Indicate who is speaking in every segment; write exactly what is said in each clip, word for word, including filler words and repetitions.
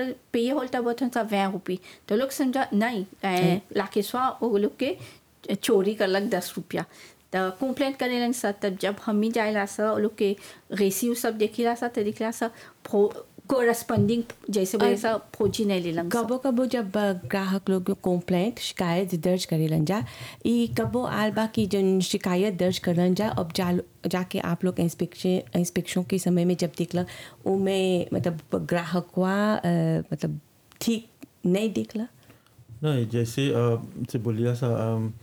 Speaker 1: अगर पे होल तब होता था वह रुपये तो लोग समझा नहीं लाके स्वा वो लोग के चोरी करलक दस रुपया तो कंप्लेंट करे लग सा तब जब हम ही जाए सा वो लोग के रेसी सब देखिला सा तो दिखला सा कोरस्पॉन्डिंग जैसे बोले सा फौजी नहीं ले लंग
Speaker 2: कबो कबो जब ग्राहक लोग कंप्लेंट शिकायत दर्ज करेलन जा ई कबो आल बा की जन शिकायत दर्ज करलन जा अब जा जाके आप लोग इंस्पेक्शन इंस्पेक्शन के समय में जब देखला उमें मतलब ग्राहक वा मतलब ठीक नहीं देखला
Speaker 3: नहीं जैसे से बोलिया सा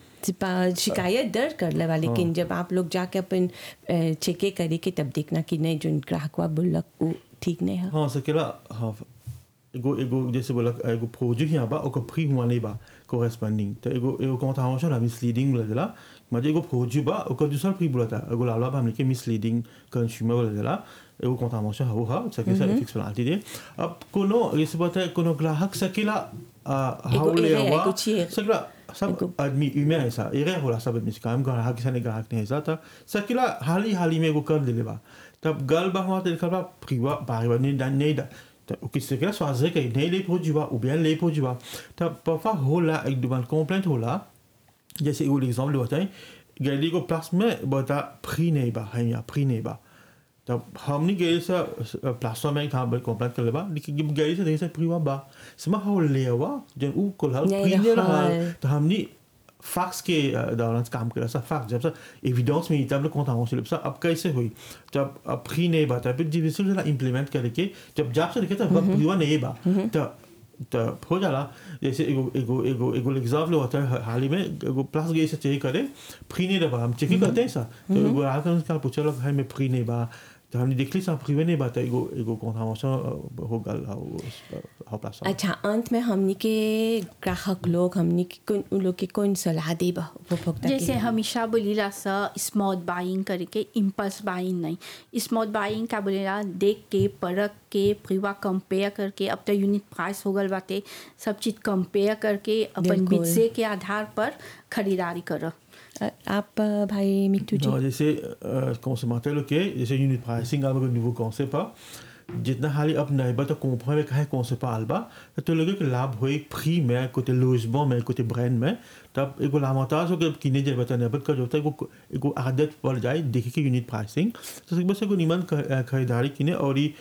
Speaker 2: शिकायत दर्ज कर ले वाले लेकिन जब आप लोग जाके अपन चेके करे के तब देखना कि नहीं जो ग्राहक वा बोलक वो ठीक नहीं है
Speaker 3: हाँ सकेला हाँ एगो एगो जैसे बोला एगो फौजी ही बा ओकर फ्री हुआ नहीं बा कोरेस्पॉन्डिंग तो एगो एगो कौन था हमारा मिसलीडिंग बोला जला मजे एगो फौजी बा ओकर दूसरा फ्री बोला था एगो लाला बा हमने के मिसलीडिंग कंज्यूमर बोला जला एगो कौन था हमारा हो हा सके से फिक्स बनाती दे अब कोनो जैसे बोलता है कोनो ग्राहक सकेला हाउले हुआ सकेला सब आदमी इमे ऐसा इरे होला सब आदमी काम ग्राहक किसी ने ग्राहक नहीं ऐसा था सकेला हाल ही हाल ही में एगो कर दिले बा तब गल बा हुआ तो देखा फ्रीवा बाहर नहीं नहीं तो किसी के स्वास्थ्य के नहीं ले पहुँचवा ou bien ले पहुँचवा तब parfois होला एक demande complainte होला जैसे वो l'exemple होता है गाड़ी को प्लास में बता फ्री नहीं बा है या फ्री नहीं बा तब हमने गए सा प्लास में था बल complaint कर ले बा लेकिन जब गाड़ी से देखा फ्री बा समा हो ले हुआ जब वो कोल फ्री नहीं रहा तो हमने फैक्स के दौरान काम करा सा फैक्स जब सा एविडेंस में तब कौन था वो सा अब कैसे हुई जब अब फ्री नहीं बात है फिर जब इसे इम्प्लीमेंट करके जब जब से देखा तब फ्री नहीं बा तो तो हो जाला जैसे एगो एगो एगो एगो एग्जाम्पल होता है हाल ही में एगो प्लस गए से चेक करे फ्री नहीं रहा हम चेक करते हैं सा तो एगो आकर उसका पूछा लोग है मैं फ्री नहीं बा तो हमने देख ली सा फ्री नहीं बात है एगो एगो कौन था वो हो गल हो प्लस
Speaker 2: अच्छा अंत में हमने के ग्राहक लोग हमने के कौन उन लोग के कौन सलाह दे बा उपभोक्ता के
Speaker 1: जैसे हमेशा बोलीला सा स्मार्ट बाइंग करके इम्पल्स बाइंग नहीं स्मार्ट बाइंग का बोलेला देख के परख के प्रीवा कंपेयर करके अब तो यूनिट प्राइस हो गल बाते सब चीज़ कंपेयर करके अपन बिजली के आधार पर खरीदारी करो
Speaker 2: आप भाई मिट्टू जी
Speaker 3: जैसे कंसोमेटर लोग के जैसे यूनिट प्राइसिंग अब nouveau concept pas जितना हाली अब नहीं बता comprendre में कहे कौन से पाल बा तो लगे कि लाभ होए फ्री में côté logement में côté brand में तब एगो l'avantage हो कि किने जे बता नहीं बता जो होता है एगो एगो आदत पड़ जाए देखे कि यूनिट प्राइसिंग तो सब बस एगो निमन खरीदारी किने और ये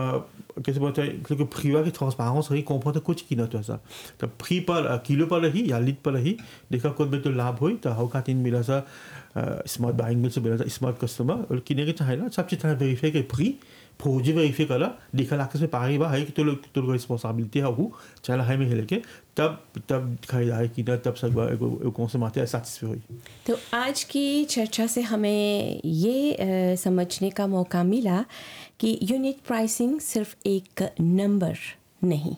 Speaker 3: कैसे बोलते हैं क्योंकि फ्रीवा की ट्रांसपेरेंस रही comprendre कुछ किना तो ऐसा तब फ्री पर किलो पर रही या लीटर पर रही देखा कोई में तो लाभ होई तो हाउ काटिन मिला सा स्मार्ट बाइंग मिल से मिला सा स्मार्ट कस्टमर और किने के चाहे ना सब चीज़ वेरीफाई के फ्री फौजी वेरीफाई करा देखा लाख में पारी बा है कि तो लोग तो लोग रिस्पांसिबिलिटी है वो चला है में हेले के तब तब खरीदारी की ना तब सब एगो कौन से माते सैटिस्फाई हुई
Speaker 2: तो आज की चर्चा से हमें ये आ, समझने का मौका मिला कि यूनिट प्राइसिंग सिर्फ एक नंबर नहीं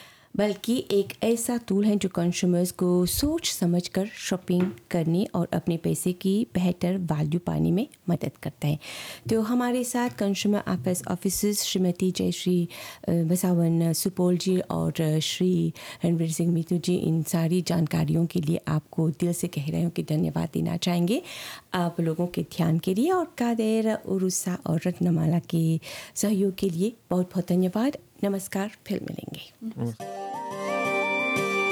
Speaker 2: बल्कि एक ऐसा टूल है जो कंज्यूमर्स को सोच समझकर शॉपिंग करने और अपने पैसे की बेहतर वैल्यू पाने में मदद करता है। तो हमारे साथ consumer affairs officers Shrimati Jayashree बसावन सुपौल जी और श्री रणवीर सिंह मिट्टू जी इन सारी जानकारियों के लिए आपको दिल से कह रहे हो कि धन्यवाद देना चाहेंगे आप लोगों के ध्यान के लिए और कादेर उरुसा और रत्नमाला के सहयोग के लिए बहुत बहुत धन्यवाद। नमस्कार, फिर मिलेंगे।